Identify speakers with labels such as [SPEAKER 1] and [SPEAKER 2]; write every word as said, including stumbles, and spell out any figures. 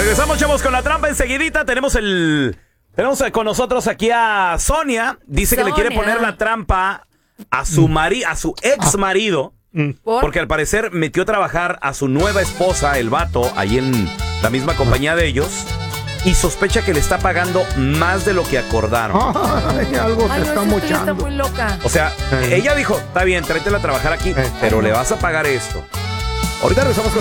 [SPEAKER 1] Regresamos, chavos, con la trampa enseguidita. Tenemos el... Tenemos con nosotros aquí a Sonia. Dice
[SPEAKER 2] Sonia.
[SPEAKER 1] que le quiere poner la trampa a su mari, a su ex marido.
[SPEAKER 2] ¿Por?
[SPEAKER 1] Porque al parecer metió a trabajar a su nueva esposa, el vato, ahí en la misma compañía de ellos. Y sospecha que le está pagando más de lo que acordaron.
[SPEAKER 3] Ay, algo
[SPEAKER 2] Ay,
[SPEAKER 3] se
[SPEAKER 2] no,
[SPEAKER 3] está
[SPEAKER 2] esa historia está
[SPEAKER 3] mochando.
[SPEAKER 2] muy loca.
[SPEAKER 1] O sea,
[SPEAKER 3] Eh.
[SPEAKER 1] ella dijo, está bien, tráetela a trabajar aquí,
[SPEAKER 3] Eh.
[SPEAKER 1] pero le vas a pagar esto. Ahorita regresamos con